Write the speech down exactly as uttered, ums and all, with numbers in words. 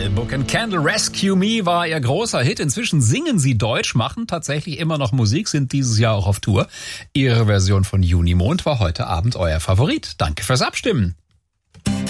Adele. Book and Candle Rescue Me war ihr großer Hit. Inzwischen singen sie Deutsch, machen tatsächlich immer noch Musik, sind dieses Jahr auch auf Tour. Ihre Version von Junimond war heute Abend euer Favorit. Danke fürs Abstimmen.